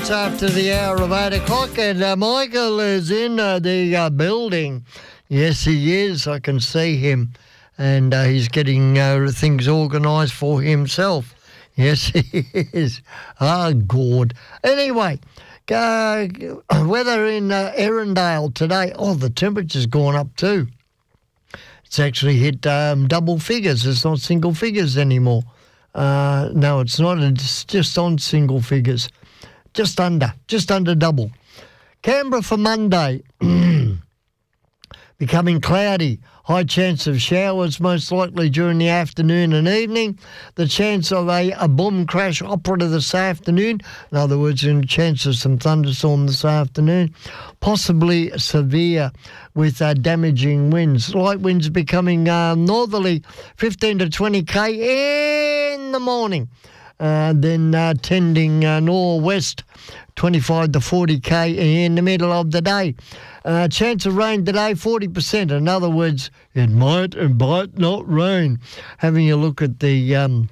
minutes after the hour of 8 o'clock, and Michael is in the building. Yes, he is. I can see him, and he's getting things organised for himself. Yes, he is. Oh, God. Anyway, weather in Erindale today. Oh, the temperature's gone up too. It's actually hit double figures. It's not single figures anymore. No, it's not. It's just on single figures. Just under double. Canberra for Monday. Becoming cloudy. High chance of showers most likely during the afternoon and evening. The chance of a boom crash operator this afternoon. In other words, a chance of some thunderstorm this afternoon. Possibly severe with damaging winds. Light winds becoming northerly 15 to 20 k in the morning. Then tending northwest 25 to 40 k in the middle of the day. Chance of rain today, 40%. In other words, it might not rain. Having a look at it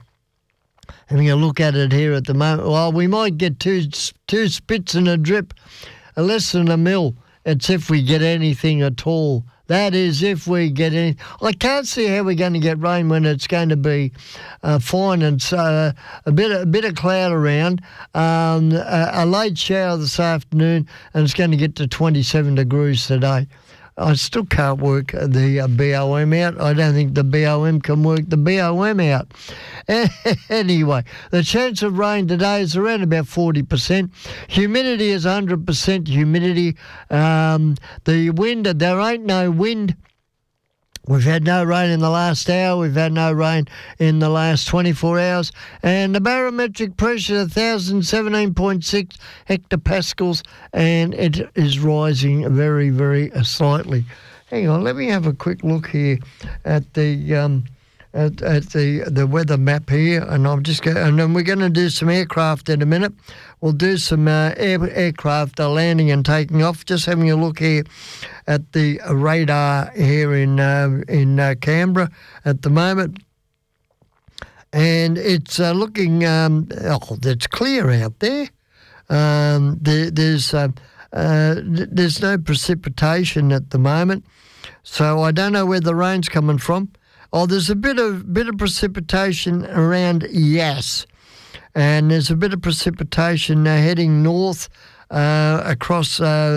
here at the moment. Well, we might get two spits and a drip, less than a mil. It's if we get anything at all. That is, if we get any. I can't see how we're going to get rain when it's going to be fine and a bit of cloud around. A late shower this afternoon, and it's going to get to 27 degrees today. I still can't work the BOM out. I don't think the BOM can work the BOM out. Anyway, the chance of rain today is around about 40%. Humidity is 100% humidity. The wind, there ain't no wind. We've had no rain in the last hour. We've had no rain in the last 24 hours. And the barometric pressure, 1,017.6 hectopascals, and it is rising very, very slightly. Hang on, let me have a quick look here at the weather map here, and I'm just going. And then we're going to do some aircraft in a minute. We'll do some aircraft landing and taking off. Just having a look here at the radar here in Canberra at the moment, and it's looking. It's clear out there. There's no precipitation at the moment, so I don't know where the rain's coming from. Oh, there's a bit of precipitation around Yass, and there's a bit of precipitation heading north across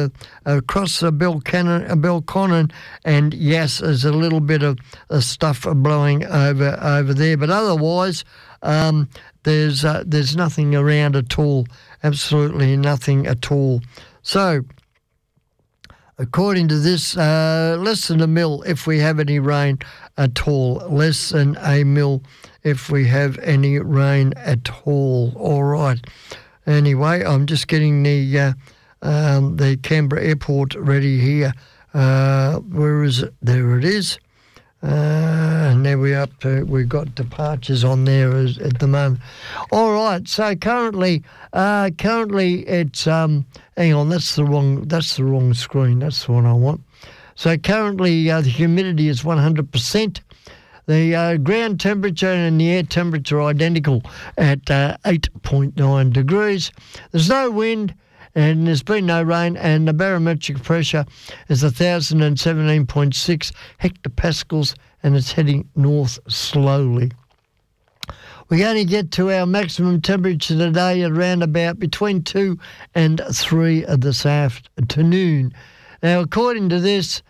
Belconnen and Yass. There's a little bit of stuff blowing over there, but otherwise there's nothing around at all. Absolutely nothing at all. So, according to this, less than a mil if we have any rain at all. Less than a mil if we have any rain at all. All right. Anyway, I'm just getting the Canberra airport ready here. Where is it? There it is. And there we've got departures on there at the moment. All right, so currently it's hang on, that's the wrong screen. That's the one I want. So currently the humidity is 100%. The ground temperature and the air temperature are identical at 8.9 degrees. There's no wind and there's been no rain, and the barometric pressure is 1,017.6 hectopascals, and it's heading north slowly. We're going to get to our maximum temperature today at around about between 2 and 3 this afternoon. Now, according to this,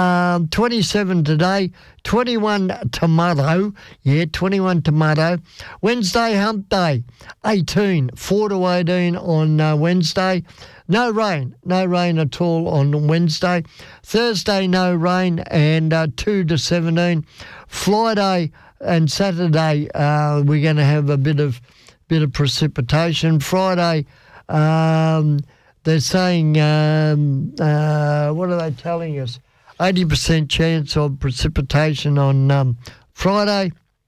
27 today, 21 tomorrow. Yeah, 21 tomorrow. Wednesday, hump day, 18, 4 to 18 on Wednesday. No rain at all on Wednesday. Thursday, no rain, and 2 to 17. Friday and Saturday, we're going to have a bit of precipitation. Friday, they're saying, what are they telling us? 80% chance of precipitation on Friday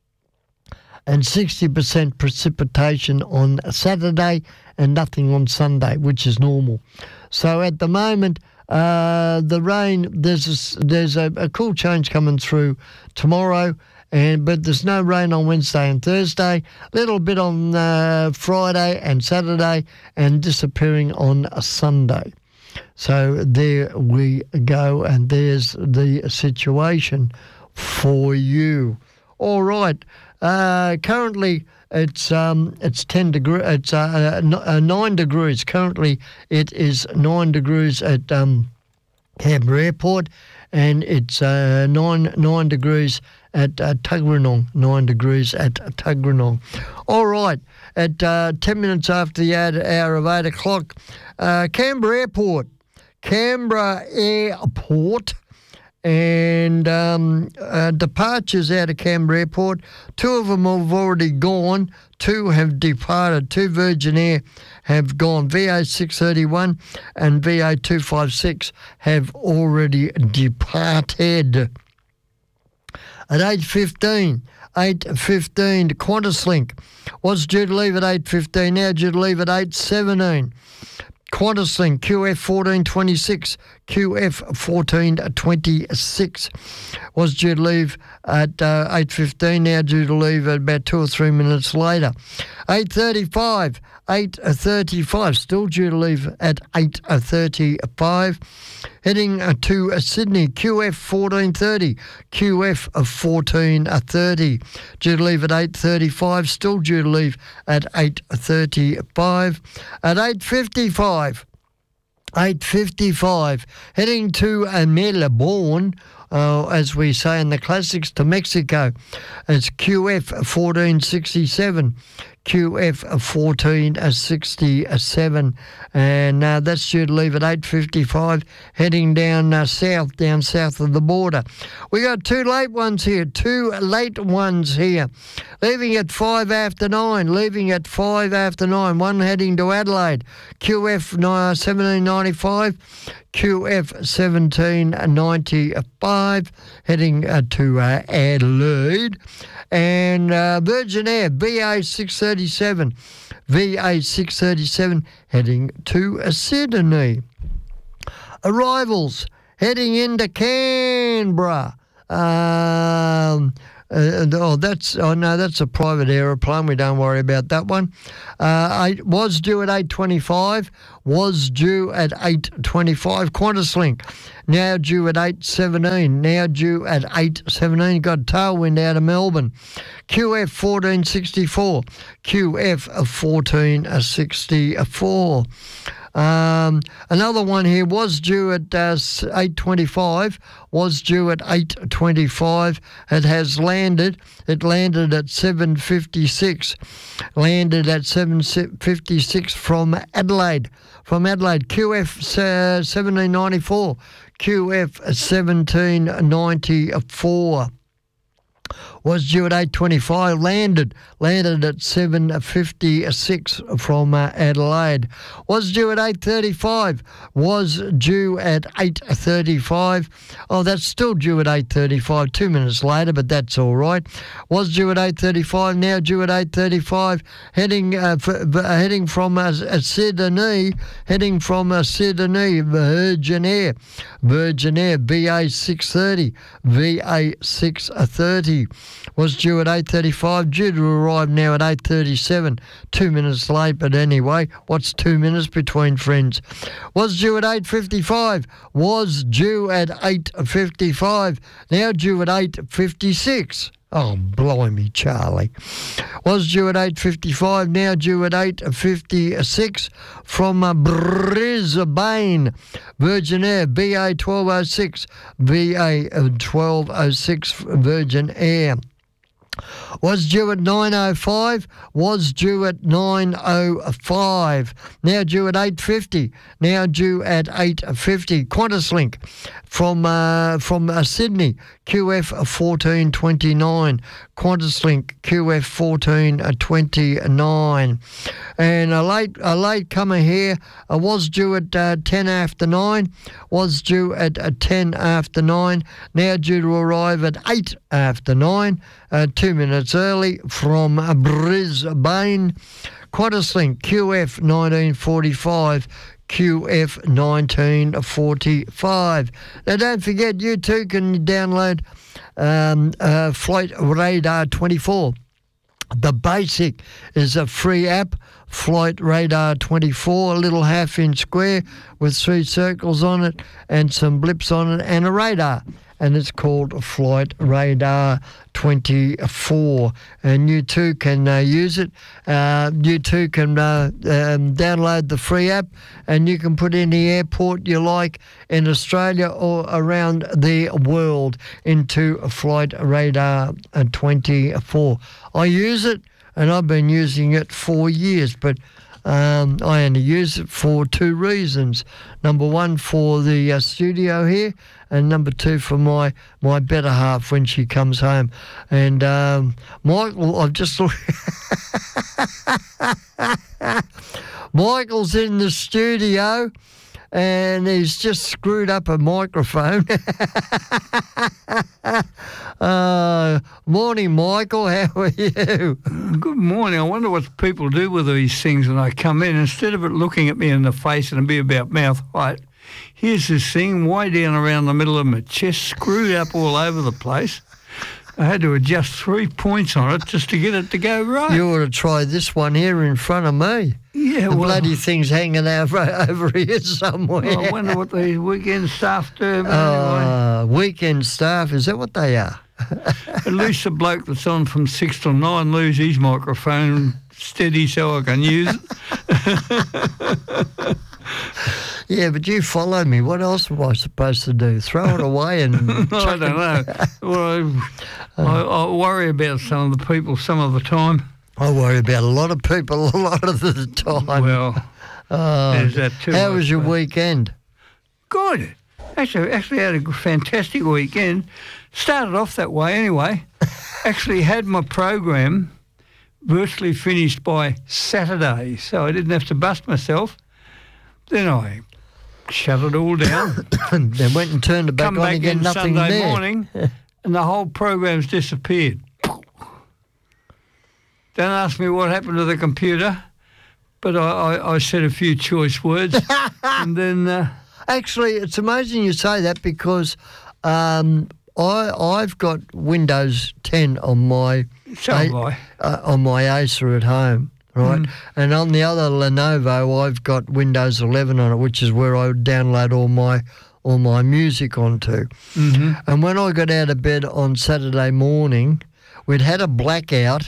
and 60% precipitation on Saturday and nothing on Sunday, which is normal. So at the moment, the rain, there's a cool change coming through tomorrow, but there's no rain on Wednesday and Thursday. Little bit on Friday and Saturday, and disappearing on a Sunday. So there we go, and there's the situation for you. All right. Currently, it's 10 degrees. It's 9 degrees. Currently, it is 9 degrees at Canberra Airport, and it's 9 degrees at Tuggeranong. 9 degrees at Tuggeranong. All right. At 10 minutes after the hour of 8 o'clock, Canberra Airport. And departures out of Canberra Airport. 2 of them have already gone. 2 have departed. 2 Virgin Air have gone. VA 631 and VA 256 have already departed. At 8:15, QantasLink was due to leave at 8:15, now due to leave at 8:17. QantasLink QF 1426, QF 1426 was due to leave at 8:15, now due to leave at about 2 or 3 minutes later. 8:35, still due to leave at 8:35. Heading to Sydney, QF 1430, QF 1430, due to leave at 8:35, still due to leave at 8:35. At 8:55, heading to Melbourne, as we say in the classics, to Mexico. It's QF 1467. QF 1467, and that's due to leave at 8:55, heading down south of the border. We got 2 late ones here, leaving at 5 after 9, one heading to Adelaide, QF 1795, QF 1795, heading to Adelaide. And Virgin Air, VA 637, heading to Sydney. Arrivals, heading into Canberra. That's a private aeroplane. We don't worry about that one. Was due at 8:25. Was due at 8:25. QantasLink now due at 8:17. Now due at 8:17. Got tailwind out of Melbourne. QF 1464. QF 1464. Another one here was due at 8:25, was due at 8:25. It has landed. It landed at 7:56. Landed at 7:56 from Adelaide. QF 1794. QF 1794. Was due at 8:25, landed at 7:56 from Adelaide. Was due at 8:35, was due at 8:35. Oh, that's still due at 8:35, 2 minutes later, but that's all right. Was due at 8:35, now due at 8:35, heading from Sydney, Virgin Air, VA 630, VA 630. Was due at 8:35, due to arrive now at 8:37, 2 minutes late, but anyway, what's 2 minutes between friends? Was due at 8:55, was due at 8:55, now due at 8:56. Oh, blimey, Charlie. Was due at 8:55, now due at 8:56 from Brisbane. Virgin Air, BA 1206, VA 1206, Virgin Air. Was due at 9:05, was due at 9:05, now due at 8:50, now due at 8:50. QantasLink from Sydney, QF 1429, QantasLink QF 1429. And a late comer here was due at 10 after 9, was due at 10 after 9, now due to arrive at 8 after 9, 2 minutes early from Brisbane. Qantas Link QF 1945, QF 1945. Now don't forget, you too can download Flight Radar 24. The basic is a free app, Flight Radar 24, a little half-inch square with 3 circles on it and some blips on it and a radar. And it's called Flight Radar 24. And you too can use it. You too can download the free app, and you can put any airport you like in Australia or around the world into Flight Radar 24. I use it, and I've been using it for years, but I only use it for 2 reasons. Number 1, for the studio here, and number 2, for my better half when she comes home. And Michael, I've just looked. Michael's in the studio, and he's just screwed up a microphone. Morning, Michael. How are you? Good morning. I wonder what people do with these things when I come in. Instead of it looking at me in the face and be about mouth height, here's this thing way down around the middle of my chest, screwed up all over the place. I had to adjust 3 points on it just to get it to go right. You ought to try this one here in front of me. Yeah, the bloody thing's hanging out over here somewhere. Well, I wonder what these weekend staff do. But anyway. Weekend staff, is that what they are? At least the bloke that's on from 6 till 9 leaves his microphone steady so I can use it. Yeah, but you followed me. What else am I supposed to do? Throw it away and... I don't know. Well, I worry about some of the people some of the time. I worry about a lot of people a lot of the time. Well, there's that too. How was your weekend? Good. Actually had a fantastic weekend. Started off that way anyway. Actually had my program virtually finished by Saturday, so I didn't have to bust myself. Then I shut it all down. Then went and turned it back on again, nothing Sunday there. Morning, and the whole program's disappeared. Don't ask me what happened to the computer, but I said a few choice words, and then... Actually, it's amazing you say that, because I've got Windows 10 on my on my Acer at home, right? And on the other Lenovo, I've got Windows 11 on it, which is where I download all my music onto. And when I got out of bed on Saturday morning, we'd had a blackout.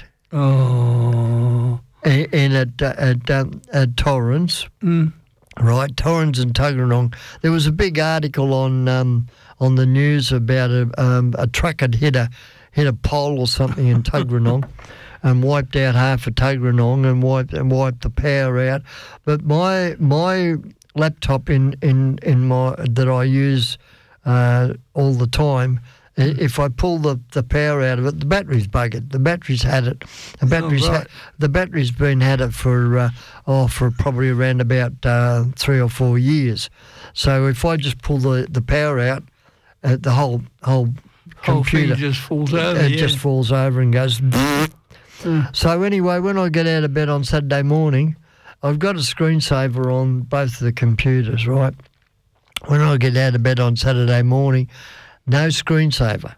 At Torrens, right? Torrens and Tuggeranong. There was a big article on the news about a truck had hit a pole or something in Tuggeranong and wiped out half of Tuggeranong and wiped the power out. But my laptop in my that I use all the time. If I pull the power out of it, the battery's buggered. The battery's had it. The battery's been had it for probably around about 3 or 4 years. So if I just pull the power out, the whole computer thing just falls over. It just falls over and goes. So anyway, when I get out of bed on Saturday morning, I've got a screensaver on both of the computers, right? When I get out of bed on Saturday morning, no screensaver.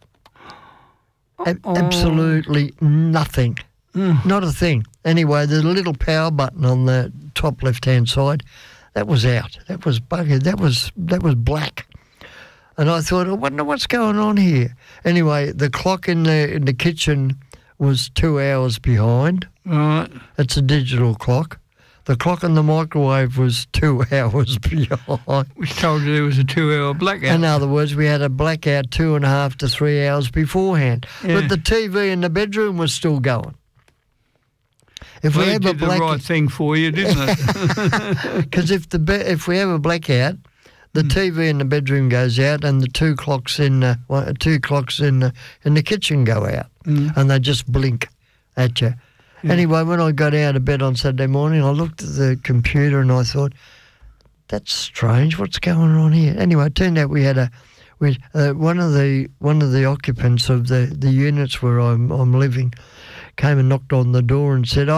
Absolutely nothing. Not a thing. Anyway, the little power button on the top left-hand side, that was out. That was buggered. That was black. And I thought, I wonder what's going on here. Anyway, the clock in the kitchen was 2 hours behind. Right. It's a digital clock. The clock in the microwave was 2 hours behind. Which told you there was a 2-hour blackout. In other words, we had a blackout 2.5 to 3 hours beforehand. Yeah. But the TV in the bedroom was still going. If we have did the right thing for you, didn't it? Because if we have a blackout, the TV in the bedroom goes out, and the two clocks in the kitchen go out, and they just blink at you. Yeah. Anyway, when I got out of bed on Saturday morning, I looked at the computer and I thought, that's strange. What's going on here? Anyway, it turned out we had one of the occupants of the units where I'm living came and knocked on the door and said, "Oh,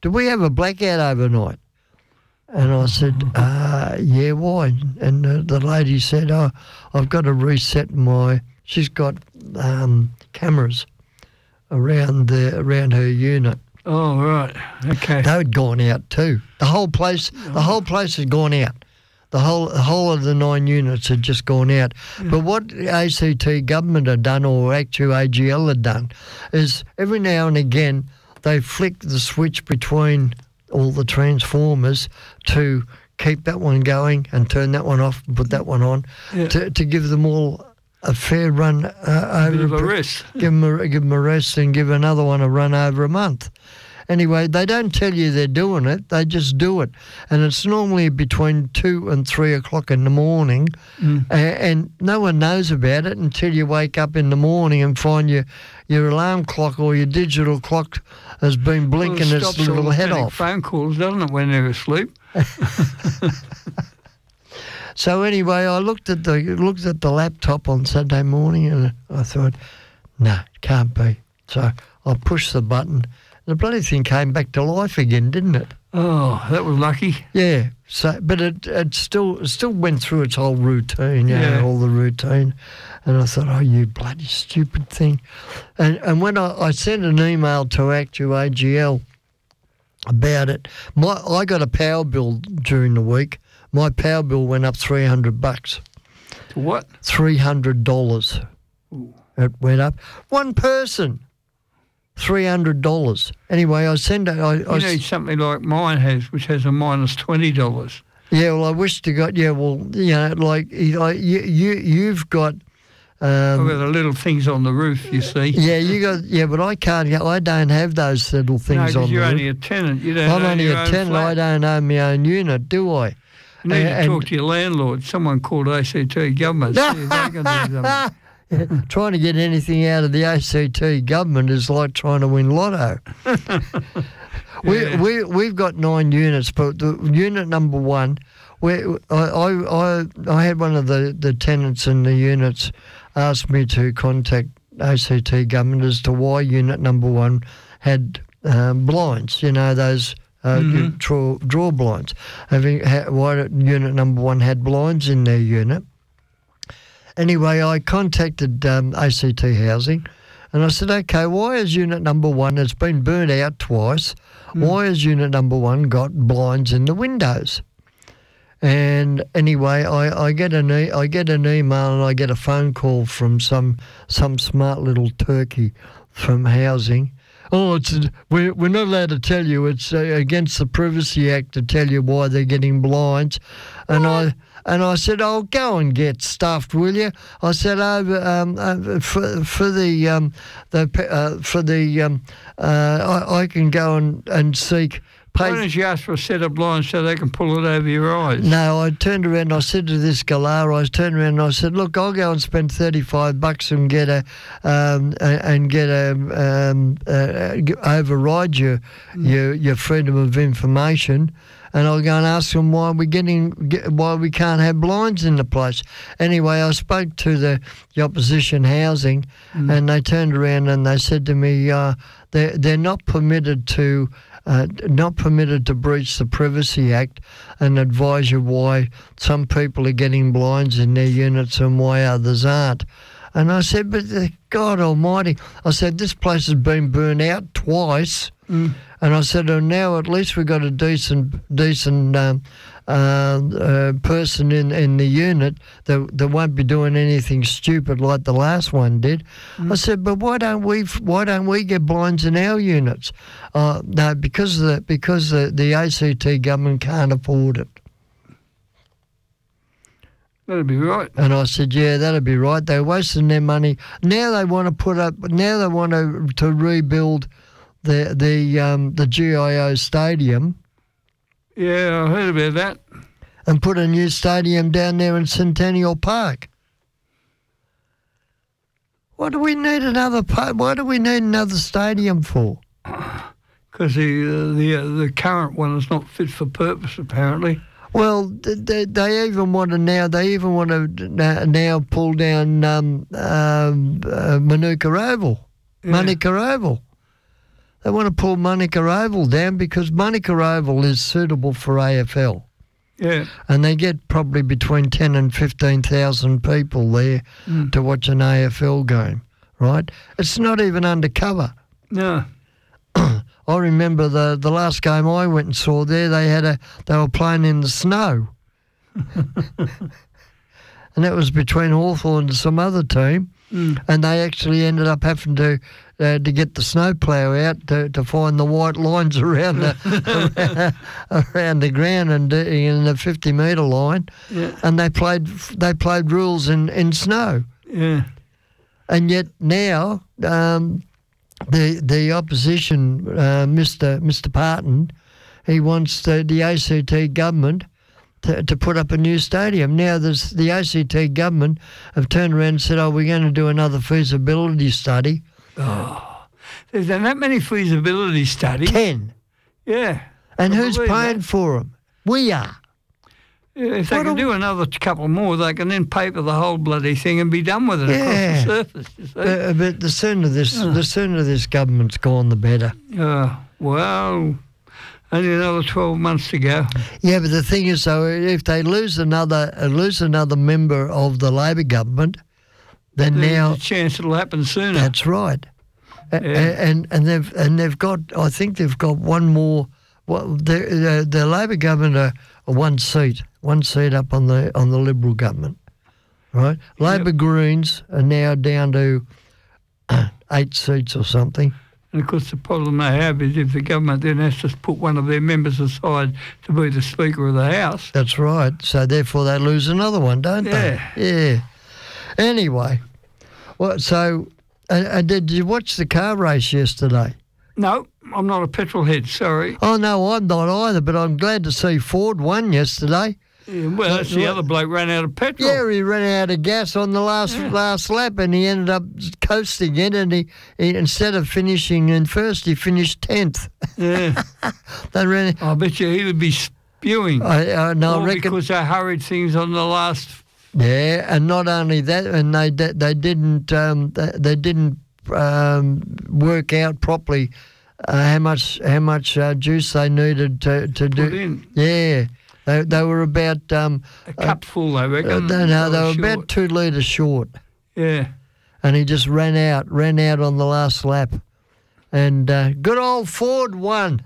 did we have a blackout overnight? And I said, yeah, why? And the lady said, oh, I've got to reset she's got cameras around her unit. Oh, right. Okay. They'd gone out too. The whole place had gone out. The whole of the 9 units had just gone out. Yeah. But what the ACT government had done, or ACTU-AGL had done, is every now and again they flick the switch between all the transformers to keep that one going and turn that one off and put that one on, to give them all a fair run over. A rest. Give them a rest and give another one a run over a month. Anyway, they don't tell you they're doing it, they just do it. And it's normally between 2 and 3 o'clock in the morning, and no one knows about it until you wake up in the morning and find your alarm clock or your digital clock has been blinking its little head off. Phone calls, doesn't it, when they're asleep? So anyway, I looked at the laptop on Saturday morning and I thought, no, it can't be. So I pushed the button. The bloody thing came back to life again, didn't it? Oh, that was lucky. Yeah. So, but it still went through its whole routine, all the routine. And I thought, oh, you bloody stupid thing. And when I sent an email to ACTU-AGL about it, I got a power bill during the week. My power bill went up $300. To what? $300. Ooh. It went up. One person. $300. Anyway, I send it. You need something like mine has, which has a minus $20. Yeah, well, I wish to God. Yeah, well, like you've got. I've got the little things on the roof, you see. Yeah, you got. Yeah, but I can't. I don't have those little things on the roof. You're only a tenant. You don't. I'm only a tenant. I don't own my own unit, do I? You need to talk to your landlord. Someone called ACT government. See if they can do something. Trying to get anything out of the ACT government is like trying to win lotto. We've got 9 units, but the unit number 1, I had one of the tenants in the units ask me to contact ACT government as to why unit number 1 had blinds, those draw blinds. Why unit number 1 had blinds in their unit. Anyway, I contacted ACT Housing and I said, okay, why is unit number 1, it's been burnt out twice, why has unit number 1 got blinds in the windows? And anyway, I get an email and I get a phone call from some smart little turkey from Housing. Oh, we're not allowed to tell you. It's against the Privacy Act to tell you why they're getting blinds. And I said, "Oh, go and get stuffed, will you?" I said, I can go and seek. Why don't you ask for a set of blinds so they can pull it over your eyes? No, I turned around and I said to this galah, I said, look, I'll go and spend $35 and override your freedom of information. And I'll go and ask them why we can't have blinds in the place. Anyway, I spoke to the opposition Housing, and they turned around and they said to me, they're not permitted to breach the Privacy Act, and advise you why some people are getting blinds in their units and why others aren't. And I said, but God Almighty, I said, this place has been burnt out twice. And I said, oh, now at least we've got a decent person in the unit that won't be doing anything stupid like the last one did. I said, but why don't we get blinds in our units? No, because the ACT government can't afford it. That'd be right. And I said, yeah, that'd be right. They're wasting their money. Now they want to rebuild the GIO stadium. Yeah, I heard about that. And put a new stadium down there in Centennial Park. What do we need another stadium for? Because the current one is not fit for purpose, apparently. Well, they even want to now pull down Manuka Oval. Yeah. Manuka Oval. They want to pull Monica Oval down because Monica Oval is suitable for AFL. Yeah. And they get probably between 10 and 15,000 people there to watch an AFL game, right? It's not even undercover. No. I remember the last game I went and saw there, they were playing in the snow. And that was between Hawthorn and some other team. And they actually ended up having to get the snowplow out to find the white lines around around the ground and in the 50-metre line. Yeah. And they played rules in snow. Yeah. And yet now the opposition, Mr. Parton, he wants the ACT government to put up a new stadium. Now the ACT government have turned around and said, we're going to do another feasibility study. Oh, there's that many feasibility studies. 10. Yeah. And who's paying for them? We are. Yeah, if they can do another couple more, they can then paper the whole bloody thing and be done with it across the surface. You see? But the sooner this government's gone, the better. Well, only another 12 months to go. Yeah, but the thing is, though, if they lose another member of the Labor government, then there's a chance it'll happen sooner. That's right. Yeah. And they've got, I think they've got one more. Well, the Labor government are one seat up on the Liberal government, right? Labor Greens are now down to 8 seats or something. And of course, the problem they have is if the government then has to put one of their members aside to be the Speaker of the House. That's right. So therefore, they lose another one, don't they? Yeah. Anyway, well, so did you watch the car race yesterday? No, I'm not a petrol head, sorry. Oh, no, I'm not either, but I'm glad to see Ford won yesterday. Yeah, well, that's the other bloke ran out of petrol. Yeah, he ran out of gas on the last lap, and he ended up coasting it, and he instead of finishing in first, he finished 10th. Yeah. I bet you he would be spewing. I reckon because they hurried things on the last. Yeah, and not only that, and they didn't work out properly how much juice they needed to do. In. Yeah, they were about a cupful, I reckon. No, they were about 2 litres short. Yeah, and he just ran out on the last lap, and good old Ford won.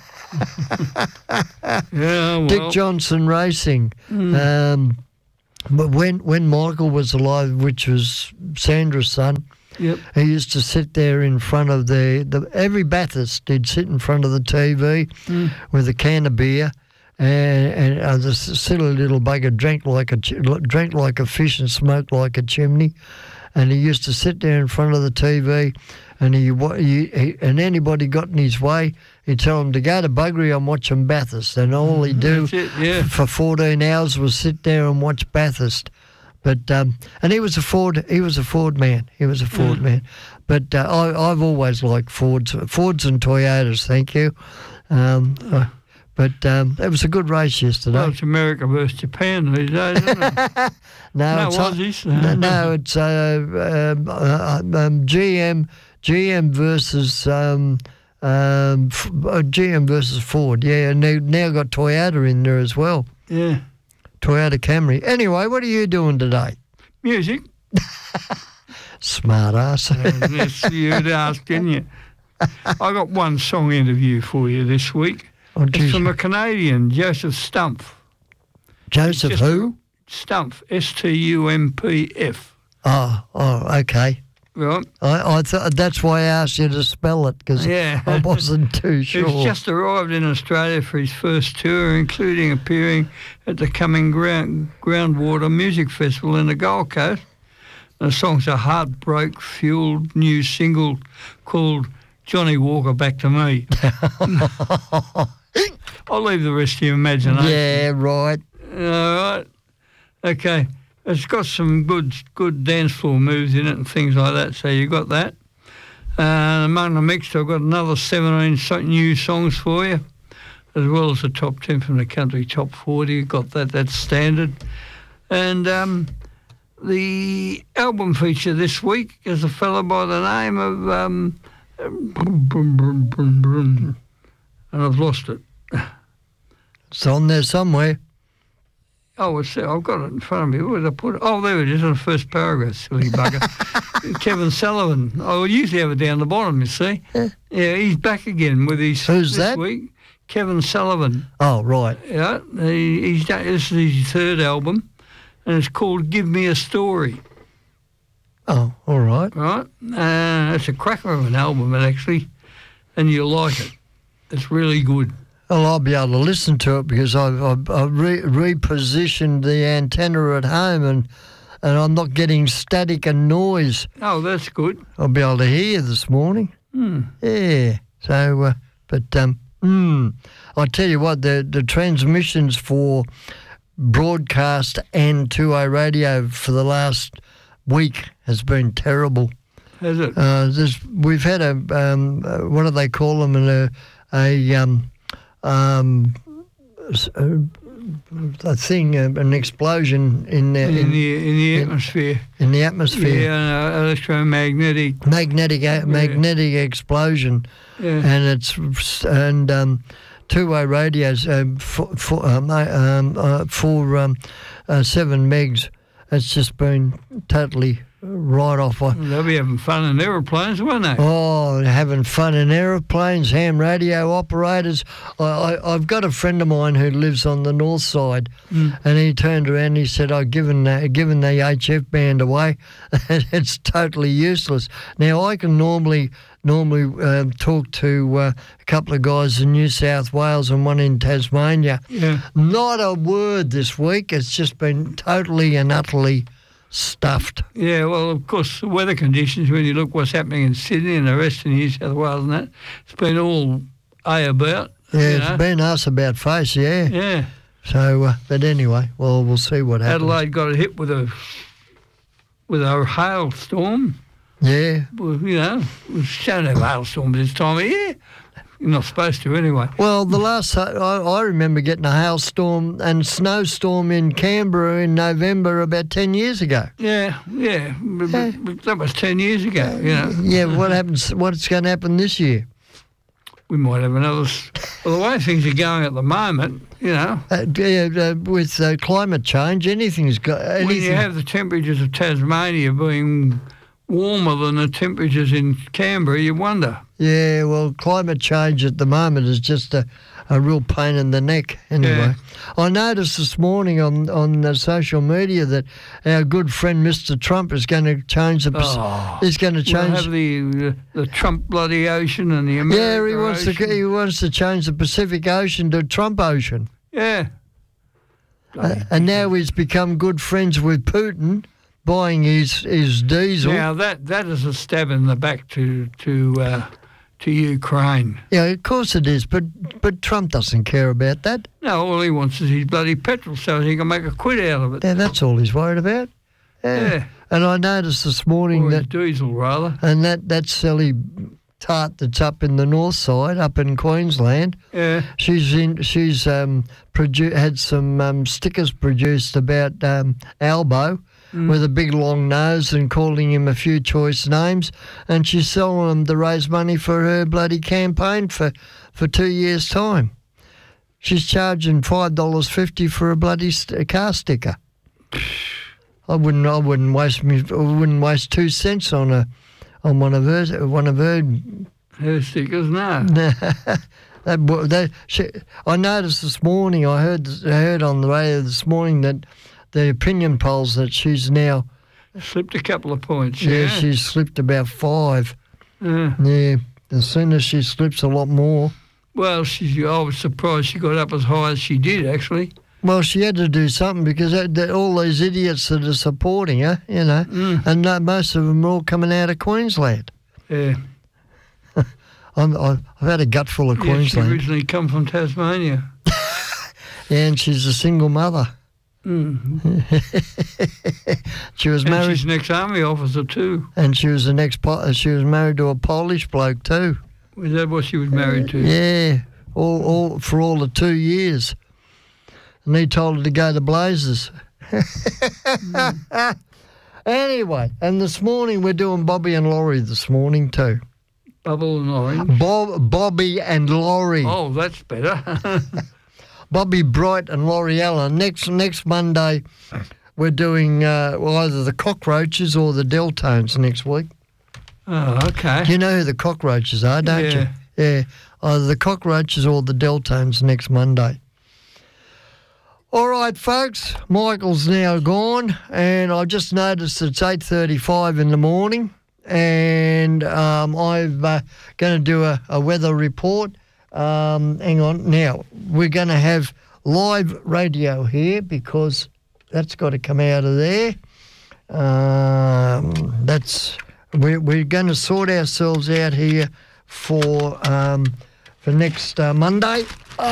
Yeah, well. Dick Johnson Racing. But when Michael was alive, which was Sandra's son, yep. He used to sit there in front of every Bathurst. He'd sit in front of the TV with a can of beer, and the silly little bugger drank like a fish and smoked like a chimney. And he used to sit there in front of the TV, and and anybody got in his way, he'd tell them to go to Buggery and watch them Bathurst. And all he'd do for 14 hours was sit there and watch Bathurst. But and he was a Ford man. He was a Ford man. But I've always liked Fords and Toyotas. Thank you. But it was a good race yesterday. Well, it's America versus Japan these days, isn't it? No, it's GM versus Ford. Yeah, and they've now got Toyota in there as well. Yeah. Toyota Camry. Anyway, what are you doing today? Music. Smart ass. Yes, you'd ask, didn't you? I got one song interview for you this week. Oh, it's from a Canadian, Joseph Stumpf. Joseph who? Stumpf, S-T-U-M-P-F. Oh, okay. Right. I thought that's why I asked you to spell it, because I wasn't too sure. He's just arrived in Australia for his first tour, including appearing at the coming Groundwater Music Festival in the Gold Coast. The song's a heartbreak-fueled new single called Johnny Walker Back to Me. I'll leave the rest to your imagination. Yeah, right. All right. Okay. It's got some good dance floor moves in it and things like that, so you got that. Among the mix, I've got another 17 new songs for you, as well as the top 10 from the country top 40. Got that, that's standard. And the album feature this week is a fellow by the name of Brum, brum, brum, brum, brum. And I've lost it. It's on there somewhere. Oh, I've got it in front of me. Where did I put it? Oh, there it is on the first paragraph, silly bugger. Kevin Sullivan. I usually have it down the bottom, you see. Yeah, he's back again with his... Who's this that? week. Kevin Sullivan. Oh, right. Yeah, this is his third album, and it's called Give Me a Story. Oh, all right. Right? It's a cracker of an album, actually, and you'll like it. It's really good. Well, I'll be able to listen to it because I've repositioned the antenna at home and I'm not getting static and noise. Oh, that's good. I'll be able to hear this morning. Yeah. So, I tell you what, the transmissions for broadcast and 2A radio for the last week has been terrible. Has it? We've had a what do they call them? A thing, an explosion in the atmosphere. In the atmosphere. Yeah, electromagnetic. Magnetic explosion. Yeah. And it's 2-way radios for 7 megs. It's just been totally right off. They'll be having fun in aeroplanes, won't they? Oh, having fun in aeroplanes, ham radio operators. I've got a friend of mine who lives on the north side, and he turned around and he said, I've given the HF band away. It's totally useless. Now, I can normally talk to a couple of guys in New South Wales and one in Tasmania. Yeah. Not a word this week. It's just been totally and utterly stuffed. Yeah, well, of course, the weather conditions, when you look what's happening in Sydney and the rest of New South Wales and that, it's been all about. Yeah, it's been us about face, yeah. Yeah. So, but anyway, well, we'll see what happens. Adelaide got hit with a hailstorm. Yeah. Well, we don't have hailstorms this time of year. You're not supposed to anyway. Well, the last I remember getting a hailstorm and snowstorm in Canberra in November about 10 years ago. Yeah. But that was 10 years ago, Yeah, what's going to happen this year? We might have another... Well, the way things are going at the moment, with climate change, anything's got... When you have the temperatures of Tasmania being warmer than the temperatures in Canberra, you wonder. Yeah, well, climate change at the moment is just a real pain in the neck. Anyway, Yeah. I noticed this morning on social media that our good friend Mr. Trump is going to change the. He's going to change. We'll have the Trump bloody ocean and the America Ocean. He wants to change the Pacific Ocean to Trump Ocean. Yeah. And now he's become good friends with Putin, buying his diesel. Now that is a stab in the back to Ukraine. Yeah, of course it is, but Trump doesn't care about that. No, all he wants is his bloody petrol so he can make a quid out of it. Yeah, that's all he's worried about. Yeah. And I noticed this morning Or his that diesel, rather. And that Sally Tart that's up in the north side, up in Queensland. Yeah. She's had some stickers produced about Albo. With a big long nose and calling him a few choice names, and she's selling them to raise money for her bloody campaign for 2 years' time. She's charging $5.50 for a bloody car sticker. I wouldn't waste 2 cents on one of her stickers. No. I noticed this morning. I heard on the radio this morning that the opinion polls that she's now slipped a couple of points. Yeah, she's slipped about 5. Yeah. As soon as she slips a lot more. Well, I was surprised she got up as high as she did, actually. Well, she had to do something because all these idiots that are supporting her, and most of them are all coming out of Queensland. Yeah. I've had a gut full of Queensland. She originally come from Tasmania. Yeah, and she's a single mother. She was married. She's an ex-army officer too. And she was she was married to a Polish bloke too. Was that what she was married to? Yeah, all for all the 2 years. And he told her to go to Blazers. Anyway, and this morning we're doing Bobby and Laurie this morning too. Bubble and orange. Bobby and Laurie. Oh, that's better. Bobby Bright and Laurie Allen. Next Monday, we're doing either the Cockroaches or the Deltones next week. Oh, okay. You know who the Cockroaches are, don't you? Yeah. Either the Cockroaches or the Deltones next Monday. All right, folks. Michael's now gone, and I just noticed it's 8:35 in the morning, and I'm going to do a weather report. Hang on. Now, we're going to have live radio here because that's got to come out of there. We're going to sort ourselves out here for next Monday.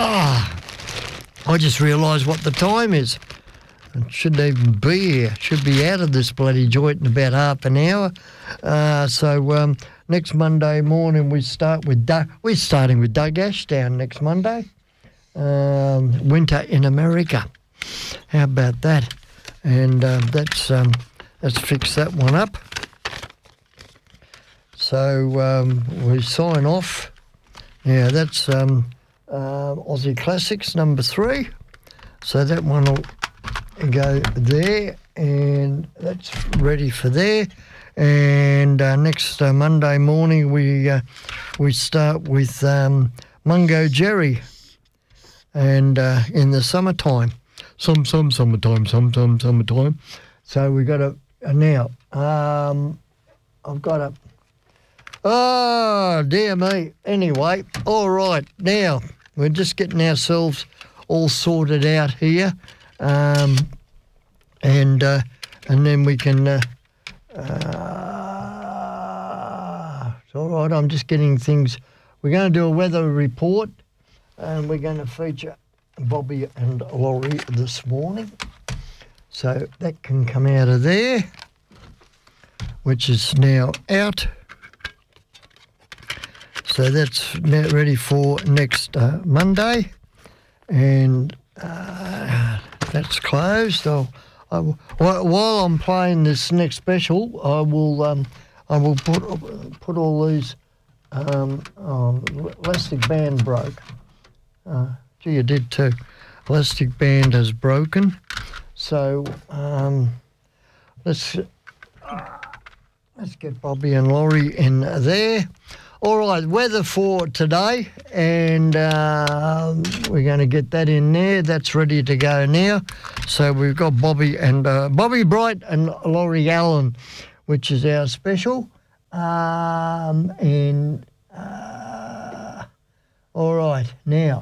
I just realised what the time is. It shouldn't even be here. Should be out of this bloody joint in about half an hour. So next Monday morning we start with Doug. We're starting with Doug Ashdown next Monday. Winter in America. How about that? And let's fix that one up. So we sign off. Yeah, that's Aussie Classics number 3. So that one will go there, and that's ready for there. And next Monday morning we start with Mungo Jerry, and in the summertime, summertime. So we got now. I've got a. Oh, dear me. Anyway, all right. Now, we're just getting ourselves all sorted out here. And then we can... it's all right, I'm just getting things... We're going to do a weather report, and we're going to feature Bobby and Laurie this morning. So that can come out of there, which is now out. So that's now ready for next Monday, and that's closed. While I'm playing this next special, I will put all these. Elastic band broke. Gee, you did too. Elastic band has broken. So let's get Bobby and Laurie in there. All right, weather for today, and we're going to get that in there. That's ready to go now. So we've got Bobby Bright and Laurie Allen, which is our special. All right, now.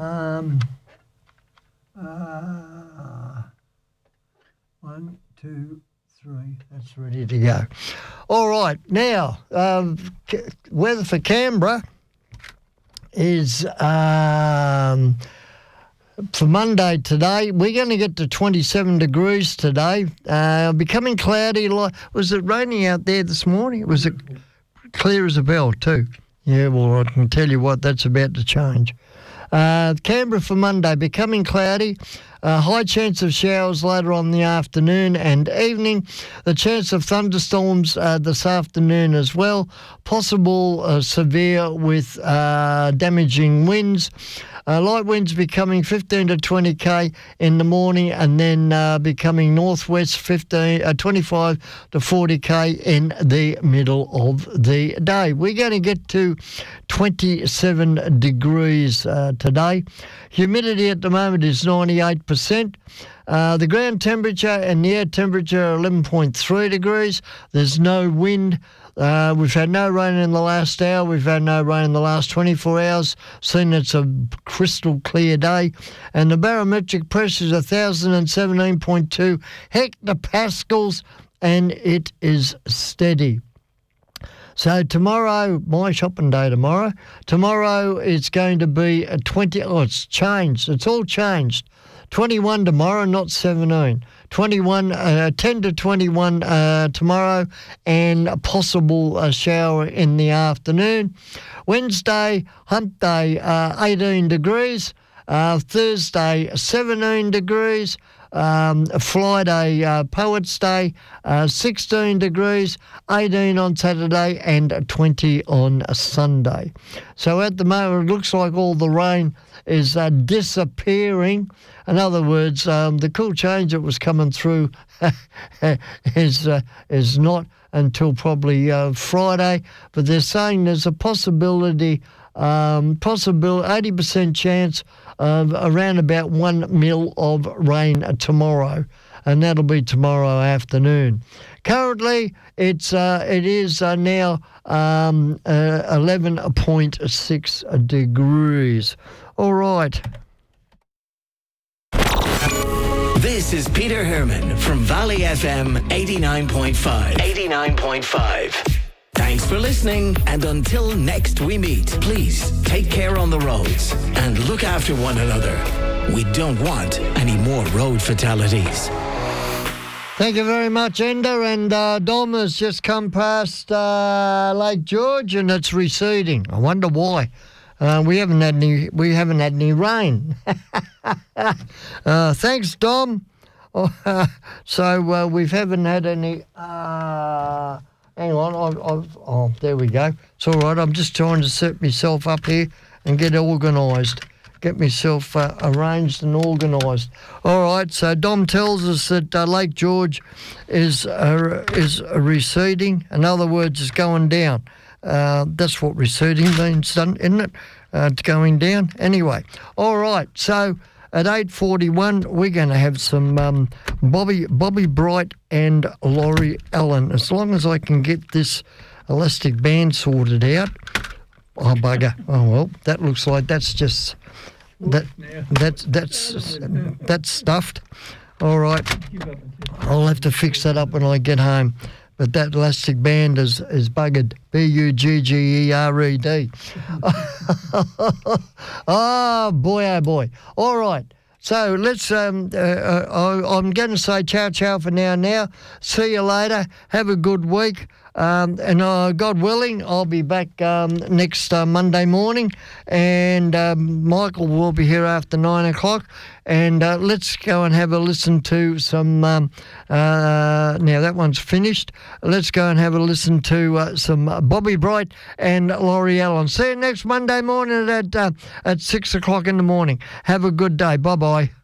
1, 2, 3. That's ready to go. All right, now, weather for Canberra is for Monday today. We're going to get to 27 degrees today. Becoming cloudy. Was it raining out there this morning? Was it clear as a bell too? Yeah, well, I can tell you what, that's about to change. Canberra for Monday, becoming cloudy. High chance of showers later on in the afternoon and evening. The chance of thunderstorms this afternoon as well. Possible severe with damaging winds. Light winds becoming 15 to 20 k in the morning, and then becoming northwest 25 to 40 k in the middle of the day. We're going to get to 27 degrees today. Humidity at the moment is 98%. The ground temperature and the air temperature are 11.3 degrees. There's no wind. We've had no rain in the last hour. We've had no rain in the last 24 hours. Seen it's a crystal clear day. And the barometric pressure is 1,017.2 hectopascals, and it is steady. So tomorrow, my shopping day tomorrow. Tomorrow it's going to be a 20. Oh, it's changed. It's all changed. 21 tomorrow, not 17. 10 to 21 tomorrow, and a possible shower in the afternoon. Wednesday, hump day, 18 degrees. Thursday, 17 degrees. Friday, Poets' Day, 16 degrees, 18 on Saturday and 20 on Sunday. So at the moment, it looks like all the rain is disappearing. In other words, the cool change that was coming through is not until probably Friday, but they're saying there's a possibility 80% chance of around about 1 mil of rain tomorrow, and that'll be tomorrow afternoon. Currently, it is now 11.6 degrees. All right. This is Peter Herman from Valley FM 89.5. 89.5. Thanks for listening, and until next we meet, please take care on the roads and look after one another. We don't want any more road fatalities. Thank you very much, Ender. And Dom has just come past Lake George, and it's receding. I wonder why. We haven't had any rain. Thanks, Dom. So we haven't had any. Hang on, there we go. It's all right. I'm just trying to set myself up here and get organised, get myself arranged and organised. All right. So Dom tells us that Lake George is receding. In other words, it's going down. That's what receding means, isn't it? It's going down. Anyway, all right. So at 8:41, we're going to have some Bobby Bright and Laurie Allen. As long as I can get this elastic band sorted out. Oh, bugger. Oh, well, that looks like that's just... That's stuffed. All right. I'll have to fix that up when I get home. But that elastic band is buggered. Buggered. Oh, boy. All right. So let's, I'm going to say ciao for now. See you later. Have a good week. And God willing, I'll be back next Monday morning. And Michael will be here after 9 o'clock. And let's go and have a listen to some, now that one's finished. Let's go and have a listen to some Bobby Bright and Laurie Allen. See you next Monday morning at 6 o'clock in the morning. Have a good day. Bye-bye.